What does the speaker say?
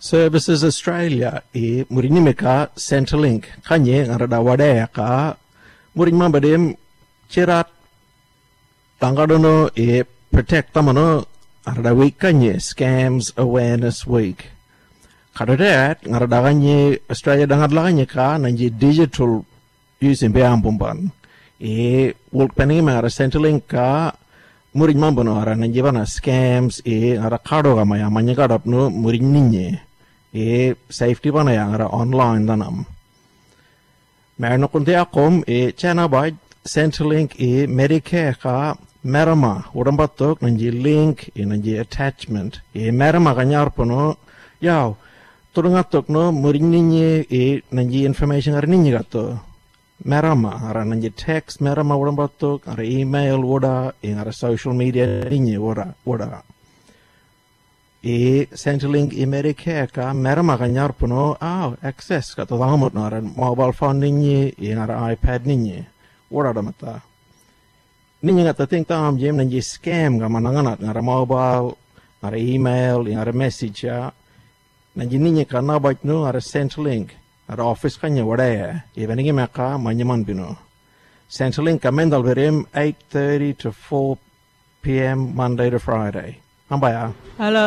Services Australia e murinimeka Centrelink kanye ngarada wadaya ka murimma badem cerat tanggadono e protect tamano arada week kanye Scams Awareness Week. Kadadat ngarada kanye Australia dangadla ka nanji digital using beambumban e work penima ara Centrelink ka murimma bono ara nanji bana scams e ara kado gamaya manya kadapno murinninye e safety bana yang ara online danam. Merno kunti akom e chana by Centrelink e Medicare ka merama urambatok nanji link e nanji attachment e merama kanyar pono yaw turungatok no murinninye e nanji information ara ninyi gato merama ara nanji text merama urambatok ara email wada e ara social media ninyi wada e Centrelink e Medicare ka merama kanyar puno access ka to damot na mobile phone ninyi e na iPad ninyi wala mata ninyi ngata ting tam jem nanji scam ka mananganat ngara mobile ngara email ngara message ya nanji ninyi ka na bait no ngara Centrelink ngara office kanya wada ya e beningi maka manyaman bino Centrelink ka mendal berem 8:30 to 4 p.m. Monday to Friday. Ambaya. Hello.